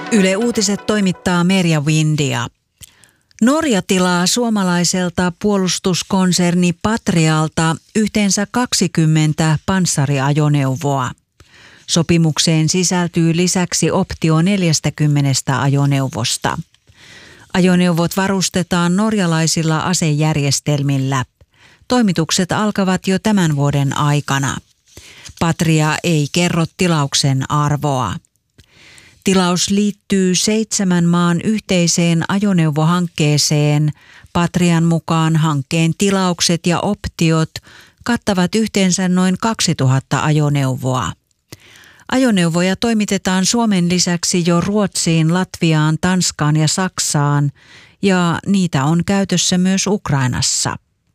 Yle Uutiset toimittaa Merja Windia. Norja tilaa suomalaiselta puolustuskonserni Patrialta yhteensä 20 panssariajoneuvoa. Sopimukseen sisältyy lisäksi optio 40 ajoneuvosta. Ajoneuvot varustetaan norjalaisilla asejärjestelmillä. Toimitukset alkavat jo tämän vuoden aikana. Patria ei kerro tilauksen arvoa. Tilaus liittyy 7 maan yhteiseen ajoneuvohankkeeseen. Patrian mukaan hankkeen tilaukset ja optiot kattavat yhteensä noin 2000 ajoneuvoa. Ajoneuvoja toimitetaan Suomen lisäksi jo Ruotsiin, Latviaan, Tanskaan ja Saksaan, ja niitä on käytössä myös Ukrainassa.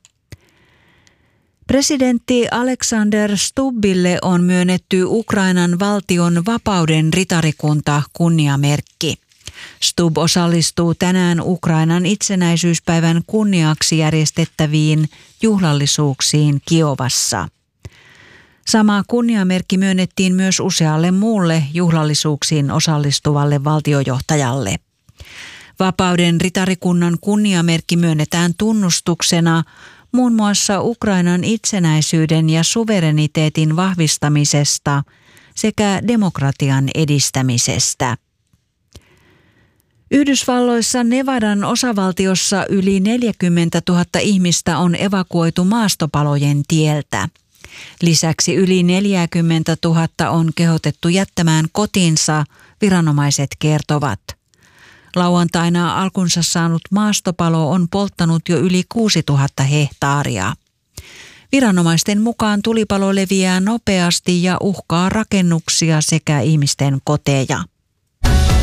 Presidentti Alexander Stubbille on myönnetty Ukrainan valtion vapauden ritarikunta kunniamerkki. Stubb osallistuu tänään Ukrainan itsenäisyyspäivän kunniaksi järjestettäviin juhlallisuuksiin Kiovassa. Sama kunniamerkki myönnettiin myös usealle muulle juhlallisuuksiin osallistuvalle valtiojohtajalle. Vapauden ritarikunnan kunniamerkki myönnetään tunnustuksena muun muassa Ukrainan itsenäisyyden ja suvereniteetin vahvistamisesta sekä demokratian edistämisestä. Yhdysvalloissa Nevadan osavaltiossa yli 40 000 ihmistä on evakuoitu maastopalojen tieltä. Lisäksi yli 40 000 on kehotettu jättämään kotinsa, viranomaiset kertovat. Lauantaina alkunsa saanut maastopalo on polttanut jo yli 6000 hehtaaria. Viranomaisten mukaan tulipalo leviää nopeasti ja uhkaa rakennuksia sekä ihmisten koteja.